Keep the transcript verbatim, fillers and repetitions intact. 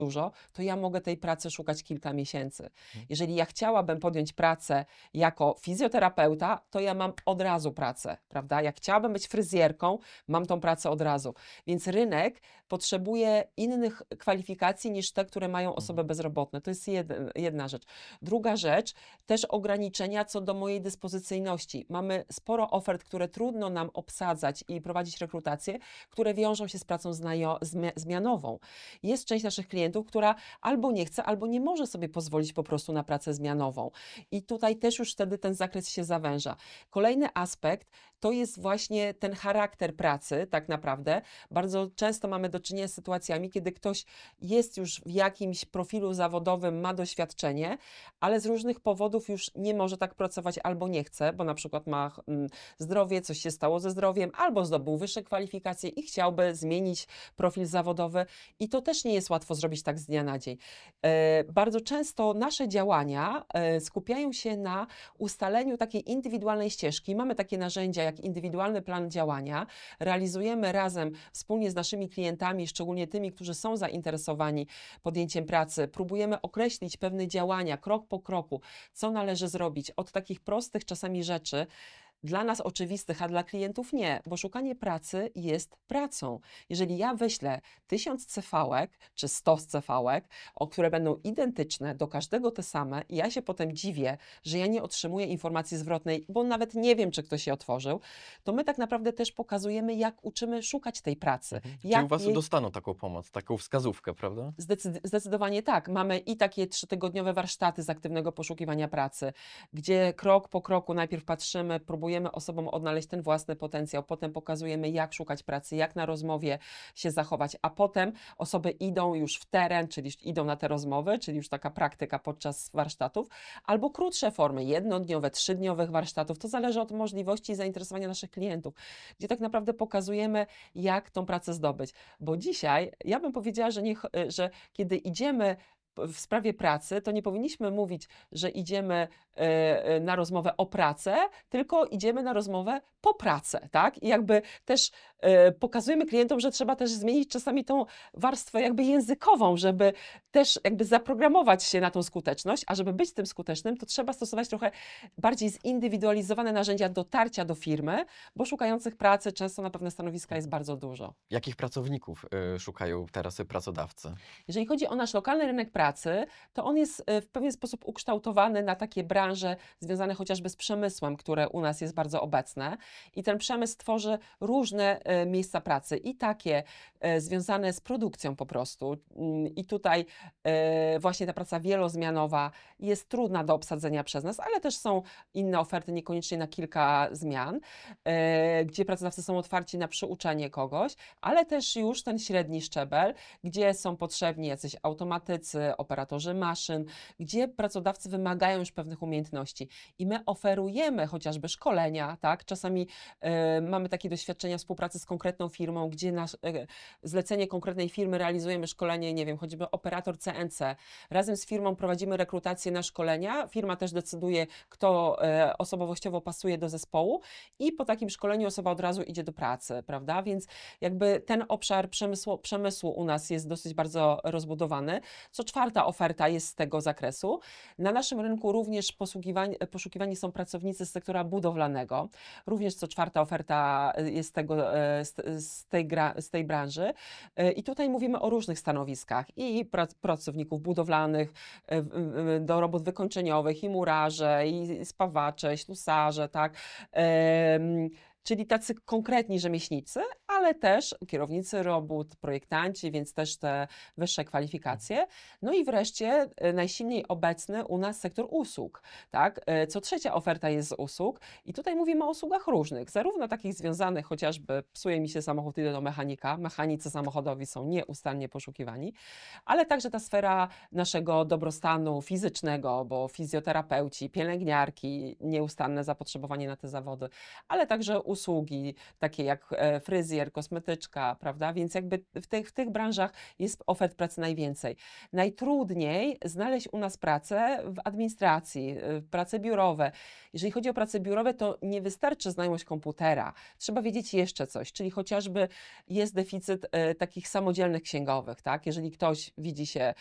dużo, to ja mogę tej pracy szukać kilka miesięcy. Jeżeli ja chciałabym podjąć pracę jako fizjoterapeuta, to ja mam od razu pracę, prawda? Jak chciałabym być fryzjerką, mam tą pracę od razu. Więc rynek potrzebuje innych kwalifikacji niż te, które mają osoby bezrobotne. To jest jed- jedna rzecz. Druga rzecz, też ograniczenia co do mojej dyspozycyjności. Mamy sporo ofert, które trudno nam obsadzać i prowadzić rekrutację, które wiążą się z pracą znajo- zmi- zmianową. Jest część naszych klientów, która albo nie chce, albo nie może sobie pozwolić po prostu na pracę zmianową. I tutaj też już wtedy ten zakres się zawęża. Kolejny aspekt to jest właśnie ten charakter pracy, tak naprawdę. Bardzo często mamy do czynienia z sytuacjami, kiedy ktoś jest już w jakimś profilu zawodowym, ma doświadczenie, ale z różnych powodów już nie może tak pracować albo nie chce, bo na przykład ma mm, zdrowie, coś się stało ze zdrowiem, albo zdobył wyższe kwalifikacje i chciałby zmienić profil zawodowy. I to też nie jest łatwo zrobić tak z dnia na dzień. E, bardzo często nasze działania e, skupiają się na ustaleniu takiej indywidualnej ścieżki. Mamy takie narzędzia jak indywidualny plan działania. Realizujemy razem wspólnie z naszymi klientami, szczególnie tymi, którzy są zainteresowani podjęciem pracy. Próbujemy określić pewne działania krok po kroku, co należy zrobić od takich prostych czasami rzeczy, dla nas oczywistych, a dla klientów nie, bo szukanie pracy jest pracą. Jeżeli ja wyślę tysiąc cefałek czy sto cefałek, o które będą identyczne, do każdego te same, i ja się potem dziwię, że ja nie otrzymuję informacji zwrotnej, bo nawet nie wiem, czy ktoś się otworzył, to my tak naprawdę też pokazujemy, jak uczymy szukać tej pracy. Mhm. Czyli Jak u Was jej... dostaną taką pomoc, taką wskazówkę, prawda? Zdecyd- Zdecydowanie tak. Mamy i takie trzytygodniowe warsztaty z aktywnego poszukiwania pracy, gdzie krok po kroku najpierw patrzymy, próbujemy osobom odnaleźć ten własny potencjał, potem pokazujemy, jak szukać pracy, jak na rozmowie się zachować, a potem osoby idą już w teren, czyli idą na te rozmowy, czyli już taka praktyka podczas warsztatów, albo krótsze formy, jednodniowe, trzydniowych warsztatów. To zależy od możliwości i zainteresowania naszych klientów, gdzie tak naprawdę pokazujemy, jak tą pracę zdobyć. Bo dzisiaj ja bym powiedziała, że, nie, że kiedy idziemy w sprawie pracy, to nie powinniśmy mówić, że idziemy e, na rozmowę o pracę, tylko idziemy na rozmowę po pracę, tak? I jakby też e, pokazujemy klientom, że trzeba też zmienić czasami tą warstwę jakby językową, żeby też jakby zaprogramować się na tą skuteczność, a żeby być tym skutecznym, to trzeba stosować trochę bardziej zindywidualizowane narzędzia dotarcia do firmy, bo szukających pracy często na pewne stanowiska jest bardzo dużo. Jakich pracowników y, szukają teraz y, pracodawcy? Jeżeli chodzi o nasz lokalny rynek pracy, to on jest e, w pewien sposób ukształtowany na takie branże związane chociażby z przemysłem, które u nas jest bardzo obecne. I ten przemysł tworzy różne e, miejsca pracy i takie e, związane z produkcją po prostu. Mm, I tutaj e, właśnie ta praca wielozmianowa jest trudna do obsadzenia przez nas, ale też są inne oferty, niekoniecznie na kilka zmian, e, gdzie pracodawcy są otwarci na przyuczenie kogoś, ale też już ten średni szczebel, gdzie są potrzebni jacyś automatycy, operatorzy maszyn, gdzie pracodawcy wymagają już pewnych umiejętności. I my oferujemy chociażby szkolenia, tak? Czasami e, mamy takie doświadczenia współpracy z konkretną firmą, gdzie na e, zlecenie konkretnej firmy realizujemy szkolenie, nie wiem, choćby operator C N C. Razem z firmą prowadzimy rekrutację na szkolenia, firma też decyduje, kto e, osobowościowo pasuje do zespołu i po takim szkoleniu osoba od razu idzie do pracy, prawda? Więc jakby ten obszar przemysłu, przemysłu u nas jest dosyć bardzo rozbudowany. Co czwarta oferta jest z tego zakresu. Na naszym rynku również poszukiwani, poszukiwani są pracownicy z sektora budowlanego. Również co czwarta oferta jest z, tego, e, z, z, tej, gra, z tej branży. E, I tutaj mówimy o różnych stanowiskach i prac, pracowników budowlanych, e, do robót wykończeniowych, i murarze, i spawacze, ślusarze, tak. Em, Czyli tacy konkretni rzemieślnicy, ale też kierownicy robót, projektanci, więc też te wyższe kwalifikacje. No i wreszcie e, najsilniej obecny u nas sektor usług, tak? E, Co trzecia oferta jest z usług i tutaj mówimy o usługach różnych, zarówno takich związanych chociażby psuje mi się samochód, idę do mechanika, mechanicy samochodowi są nieustannie poszukiwani, ale także ta sfera naszego dobrostanu fizycznego, bo fizjoterapeuci, pielęgniarki, nieustanne zapotrzebowanie na te zawody, ale także usługi, takie jak e, fryzjer, kosmetyczka, prawda? Więc jakby w tych, w tych branżach jest ofert pracy najwięcej. Najtrudniej znaleźć u nas pracę w administracji, y, prace biurowe. Jeżeli chodzi o prace biurowe, to nie wystarczy znajomość komputera. Trzeba wiedzieć jeszcze coś, czyli chociażby jest deficyt e, takich samodzielnych księgowych, tak? Jeżeli ktoś widzi się